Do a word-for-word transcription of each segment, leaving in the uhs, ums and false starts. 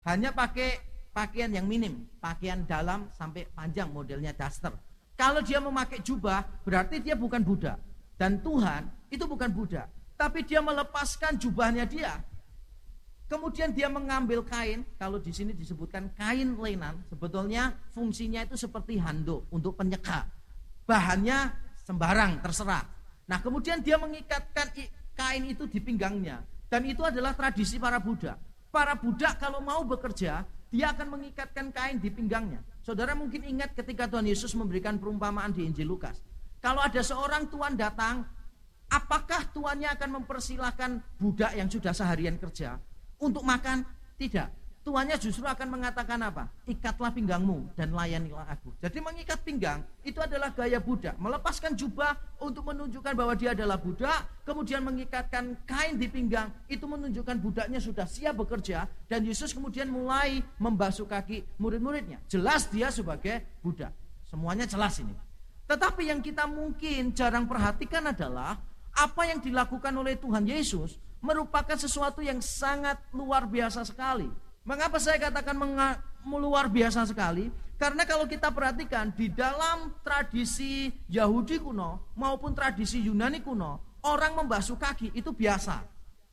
hanya pakai pakaian yang minim, pakaian dalam sampai panjang modelnya daster. Kalau dia memakai jubah, berarti dia bukan budak. Dan Tuhan itu bukan budak, tapi dia melepaskan jubahnya dia. Kemudian dia mengambil kain, kalau di sini disebutkan kain lenan, sebetulnya fungsinya itu seperti handuk untuk penyeka. Bahannya sembarang, terserah. Nah, kemudian dia mengikatkan kain itu di pinggangnya. Dan itu adalah tradisi para budak. Para budak kalau mau bekerja, dia akan mengikatkan kain di pinggangnya. Saudara mungkin ingat ketika Tuhan Yesus memberikan perumpamaan di Injil Lukas. Kalau ada seorang tuan datang, apakah tuannya akan mempersilahkan budak yang sudah seharian kerja untuk makan? Tidak. Tuannya justru akan mengatakan apa? Ikatlah pinggangmu dan layanilah aku. Jadi mengikat pinggang itu adalah gaya budak. Melepaskan jubah untuk menunjukkan bahwa dia adalah budak. Kemudian mengikatkan kain di pinggang itu menunjukkan budaknya sudah siap bekerja. Dan Yesus kemudian mulai membasuh kaki murid-muridnya. Jelas dia sebagai budak. Semuanya jelas ini. Tetapi yang kita mungkin jarang perhatikan adalah apa yang dilakukan oleh Tuhan Yesus merupakan sesuatu yang sangat luar biasa sekali. Mengapa saya katakan menga- luar biasa sekali? Karena kalau kita perhatikan di dalam tradisi Yahudi kuno maupun tradisi Yunani kuno, orang membasuh kaki itu biasa.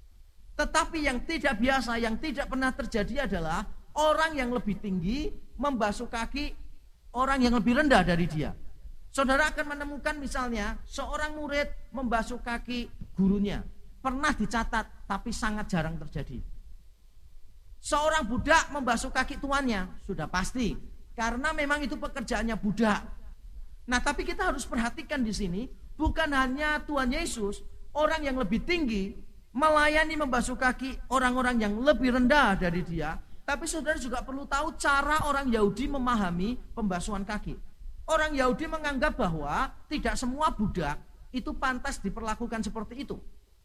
Tetapi yang tidak biasa, yang tidak pernah terjadi adalah orang yang lebih tinggi membasuh kaki orang yang lebih rendah dari dia. Saudara akan menemukan misalnya seorang murid membasuh kaki gurunya. Pernah dicatat tapi sangat jarang terjadi. Seorang budak membasuh kaki tuannya, sudah pasti, karena memang itu pekerjaannya budak. Nah, tapi kita harus perhatikan di sini, bukan hanya Tuhan Yesus, orang yang lebih tinggi melayani membasuh kaki orang-orang yang lebih rendah dari dia, tapi saudara juga perlu tahu cara orang Yahudi memahami pembasuhan kaki. Orang Yahudi menganggap bahwa tidak semua budak itu pantas diperlakukan seperti itu.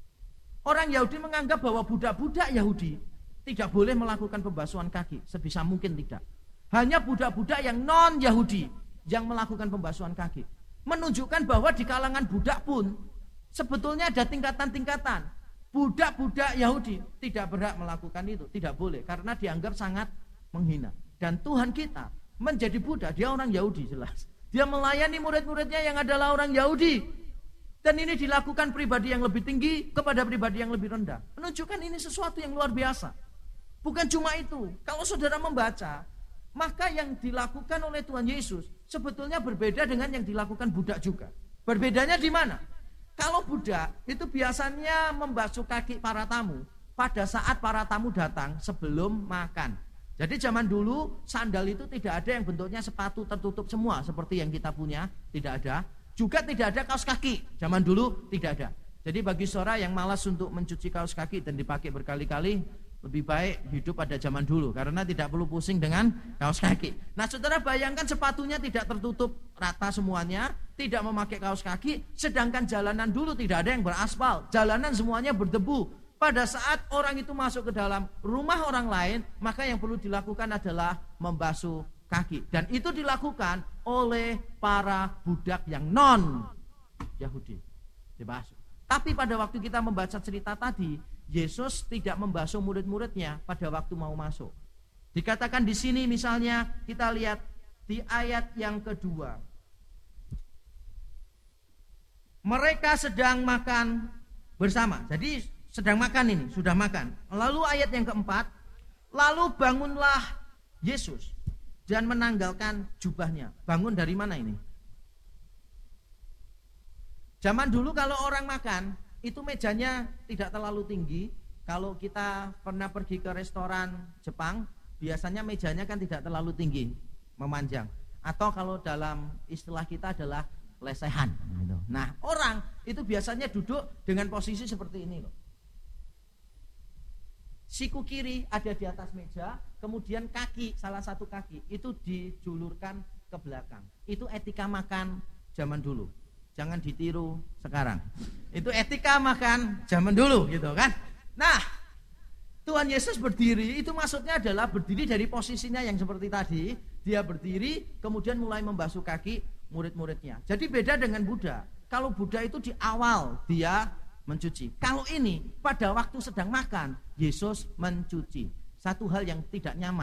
Orang Yahudi menganggap bahwa budak-budak Yahudi tidak boleh melakukan pembasuhan kaki, sebisa mungkin tidak. Hanya budak-budak yang non-Yahudi yang melakukan pembasuhan kaki. Menunjukkan bahwa di kalangan budak pun sebetulnya ada tingkatan-tingkatan. Budak-budak Yahudi tidak berhak melakukan itu, tidak boleh, karena dianggap sangat menghina. Dan Tuhan kita menjadi budak, dia orang Yahudi jelas. Dia melayani murid-muridnya yang adalah orang Yahudi. Dan ini dilakukan pribadi yang lebih tinggi kepada pribadi yang lebih rendah. Menunjukkan ini sesuatu yang luar biasa. Bukan cuma itu, kalau saudara membaca, maka yang dilakukan oleh Tuhan Yesus sebetulnya berbeda dengan yang dilakukan budak juga. Berbedanya di mana? Kalau budak itu biasanya membasuh kaki para tamu pada saat para tamu datang sebelum makan. Jadi zaman dulu sandal itu tidak ada yang bentuknya sepatu tertutup semua seperti yang kita punya, tidak ada. Juga tidak ada kaos kaki, zaman dulu tidak ada. Jadi bagi saudara yang malas untuk mencuci kaos kaki dan dipakai berkali-kali, lebih baik hidup pada zaman dulu karena tidak perlu pusing dengan kaos kaki. Nah, saudara bayangkan sepatunya tidak tertutup rata semuanya, tidak memakai kaos kaki, sedangkan jalanan dulu tidak ada yang beraspal, jalanan semuanya berdebu. Pada saat orang itu masuk ke dalam rumah orang lain, maka yang perlu dilakukan adalah membasuh kaki. Dan itu dilakukan oleh para budak yang non Yahudi. Dibasuh. Tapi pada waktu kita membaca cerita tadi, Yesus tidak membasuh murid-muridnya pada waktu mau masuk. Dikatakan di sini misalnya kita lihat di ayat yang kedua. Mereka sedang makan bersama. Jadi sedang makan ini, sudah makan. Lalu ayat yang keempat, lalu bangunlah Yesus dan menanggalkan jubahnya. Bangun dari mana ini? Zaman dulu kalau orang makan, itu mejanya tidak terlalu tinggi. Kalau kita pernah pergi ke restoran Jepang, biasanya mejanya kan tidak terlalu tinggi, memanjang. Atau kalau dalam istilah kita adalah lesehan. Nah, orang itu biasanya duduk dengan posisi seperti ini loh. Siku kiri ada di atas meja, kemudian kaki, salah satu kaki itu dijulurkan ke belakang. Itu etika makan zaman dulu. Jangan ditiru sekarang. Itu etika makan zaman dulu gitu kan. Nah, Tuhan Yesus berdiri itu maksudnya adalah berdiri dari posisinya yang seperti tadi. Dia berdiri kemudian mulai membasuh kaki murid-muridnya. Jadi beda dengan Buddha. Kalau Buddha itu di awal dia mencuci. Kalau ini pada waktu sedang makan Yesus mencuci. Satu hal yang tidak nyaman.